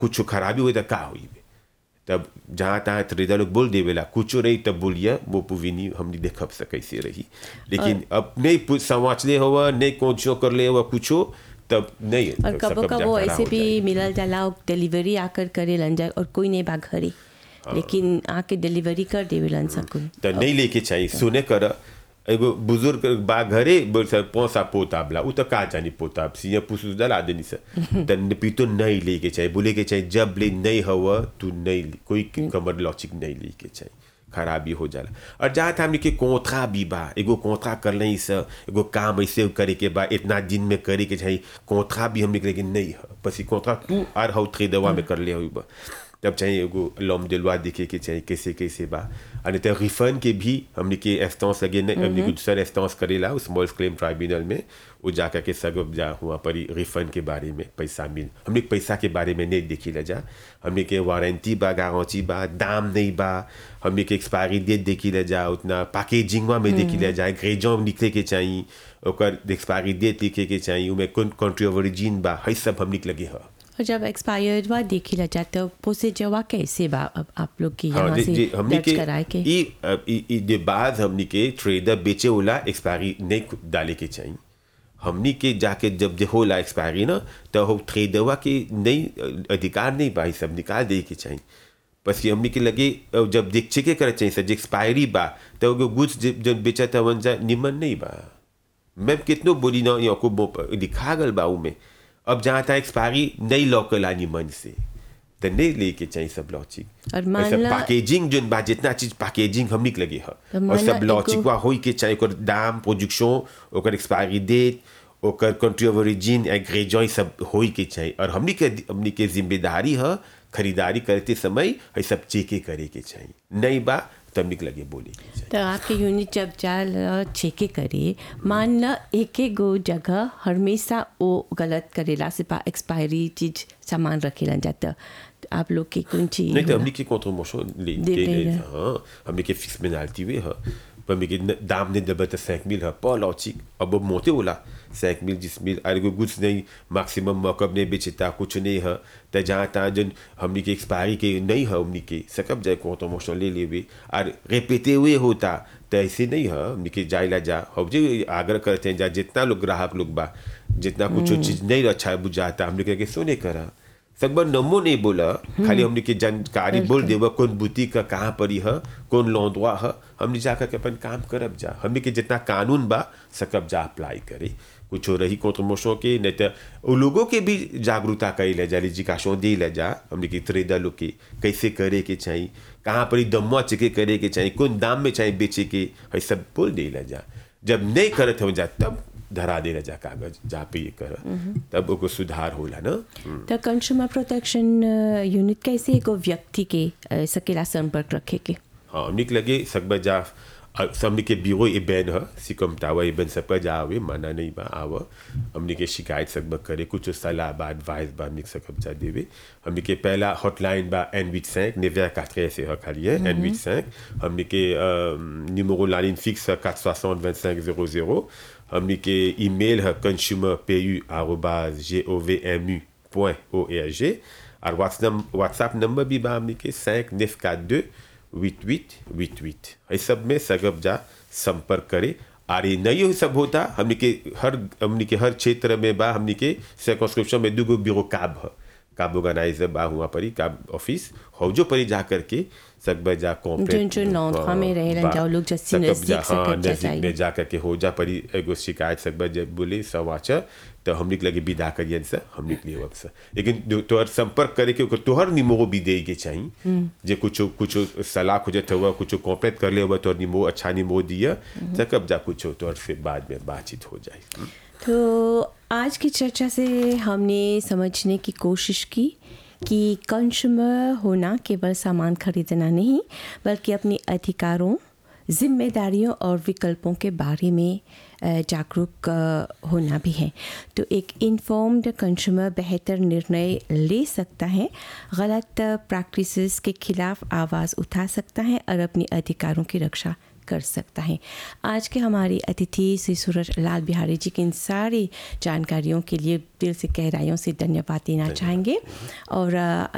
कुछ खराबी हुई तो का हुई बे तब जहाँ तहाँ ट्रेडर लोग बोल देवेला कुछ रही तब बोलिए वो पुविनी हमने देखब से कैसे रही लेकिन अब नहीं समझ ले हुआ नहीं कोचियो कर ले हुआ कुछ तब नहीं और कबो कबो ऐसे भी मिलल जाला डिलीवरी आकर करे लन जाए और कोई नहीं बा घरे लेकिन आके डिलीवरी कर देवेलन सकुन तो नहीं लेके चाहिए सुने कर एगो बुजुर्ग बा घरे पौसा पोताबला उ तो का जानी पोताब सिया पुसु दला देनी से तन पीतो नहीं लेके चाहिए बोले के चाहिए जब ले नहीं हवा तू नहीं कोई कमर लॉजिक नहीं लेके चाहिए खराबी हो जाला और जहाँ था हमने के कोंथा भी बा एगो कोंथा कर नहीं से एगो काम ऐसे करे के बा इतना दिन में करे के चाहिए कोंथा भी हमने लेकिन नहीं है बस कोंथा तू आर हाउ थ्री दवा में कर ले हुई बा तब चाहिए एगो लॉम de loi देखे के चाहिए कैसे कैसे बा और तो रिफंड के भी हमने के इंस्टेंस लगे हमने कुछ सर इंस्टेंस करेला उस स्मॉल क्लेम ट्राइब्यूनल में वो जाकर के सब जा हुआ पर रिफंड के बारे में पैसा मिल हमने पैसा के बारे में नहीं देखी ला जा हमने के वारंटी बा गारंटी बा दाम नहीं बा हमने के एक्सपायरी डेट देखी ला जा उतना पैकेजिंग में देखी ला जा ग्रेजों निकले के चाहिए और एक्सपायरी डेट लिखे के चाहिए उमें कंट्री ऑफ ओरिजिन बा है सब हमने लगे है और जब एक्सपायर्ड हुआ देखी ला जाता है प्रोसीजर हुआ कैसे बा अब आप लोग की यहाँ से दर्ज कराए के ये बाद हमनी के ट्रेडर बेचे होला एक्सपायरी नहीं डाले के चाहिए हमनी के जाके जब होला एक्सपायरी ना तो हो ट्रेडर के नहीं अधिकार नहीं बा सब निकाल दे के चाहिए बस हमनी के लगे जब देख चेके करे चाहिए सर एक्सपायरी बा तो गुड्स जब बेचा था वन जा निमन नहीं बा मैं कितनो बोली ना या को दिखा गल बा में अब जहाँ तक एक्सपायरी नहीं लॉकल आनी मन से तो नहीं लेके चाहिए सब लॉजिक और मान ला पैकेजिंग जो बा जितना चीज पैकेजिंग हम निक लगी है और सब लॉजिक वा होई के चाहिए ओकर दाम प्रोडक्शन ओकर एक्सपायरी डेट ओकर कंट्री ऑफ ओरिजिन एग्रीजन सब होई के चाहिए और हमनी के जिम्मेदारी है खरीदारी करते समय ये सब चेक करे के चाहिए नहीं बा तब निक लगे बोले तो आपके यूनिट जब जाल चेके करे मान ला एक गो जगह हमेशा वो गलत करेला से एक्सपायरी चीज सामान रखेला जाता आप लोग की कौन चीज नहीं तो हमने के कॉन्ट्रीब्यूशन ले हाँ हमने के फिक्स पेनाल्टी हुए है पर मेरे दाम ने दबा तो 5,000 है पर लॉजिक अब मोटे बोला 5,000 10,000 अरे कोई कुछ नहीं मैक्सिमम मौकब नहीं बेचता कुछ नहीं है तो जहाँ तहाँ जन हमने के एक्सपायरी के नहीं है हमने के सकब जाए कॉन्ट्रीब्यूशन ले ले और रिपीटे हुए होता तो ऐसे नहीं है हमने के जाए ला जा अब जो आग्रह करते हैं जा जितना लोग ग्राहक लोग बा जितना कुछ चीज़ नहीं अच्छा बुझाता हमने कह के सोने करा सकबर नमो नहीं बोला खाली हमने की जानकारी बोल देवा कौन बुटीक का कहाँ पर है कौन लौंदवा है हमने जाकर के अपन काम करब जा हमने के जितना कानून बा सकब जा अप्लाई करे कुछ हो रही कॉन्ट्रीब्यूशन के नहीं तो उन लोगों के भी जागरूकता करी ले जा लिजिकाशों दे ले जा हमने की ट्रेडर लोग के कैसे करे के चाहिए कहाँ पर दम्मा चेके करे के चाहिए कौन दाम में चाहिए बेचे के है सब बोल दे ले जा जब नहीं करते हो जा तब धरा दे रहा जा कागज जहाँ पे ये कर तब वो सुधार होला ना तो कंज्यूमर प्रोटेक्शन यूनिट कैसे एगो व्यक्ति के सकेला संपर्क रखे के हाँ निक लगे सकबा जा हमने के ब्यूरो एबेन है सिकम टावर एबेन सबका जावे माना नहीं बा आव हमने के शिकायत सकबा करे कुछ सलाह बा एडवाइस बा मिक सकब जा देवे हमने के पहला हॉटलाइन बा N85 9h4 से है खाली है N85 हमने के numéro la ligne fixe 460 25 00 हमने के ईमेल है consumerpu@govmu.org और व्हाट्सएप नंबर भी बा हमने के 5942 8888 ये सब में सकब जा संपर्क करे और ये नहीं सब होता हमने के हर क्षेत्र में बा हमने के सर्कमस्क्रिप्शन में 2 ब्यूरो काब ऑर्गेनाइजर बा हुआ परी काब ऑफिस हो जो परी जा करके सकब जा कॉम्प्लेट जो नॉन में रहेलन जाओ लोग जस्सी नजदीक से नजदीक में जा करके हो जा परी एगो शिकायत सकब जब बोले समाचार तो हमने लगे विदा करियन से हमने लिए वक्त लेकिन तोहर संपर्क करे के तोहर निमो भी दे के चाहिए जे कुछ सलाह खोजत हुआ कुछ कॉम्प्लेट कर ले हुआ तोहर निमो अच्छा निमो दिया सकब जा कुछ तोहर से बाद में बातचीत हो जाए तो आज की चर्चा से हमने समझने की कोशिश की कि कंज्यूमर होना केवल सामान खरीदना नहीं बल्कि अपने अधिकारों जिम्मेदारियों और विकल्पों के बारे में जागरूक होना भी है। तो एक इन्फॉर्म्ड कंज्यूमर बेहतर निर्णय ले सकता है, गलत प्रैक्टिसेस के खिलाफ आवाज़ उठा सकता है और अपने अधिकारों की रक्षा कर सकता है। आज के हमारी अतिथि श्री सूरज लाल बिहारी जी की इन सारी जानकारियों के लिए दिल से गहराइयों से धन्यवाद देना चाहेंगे और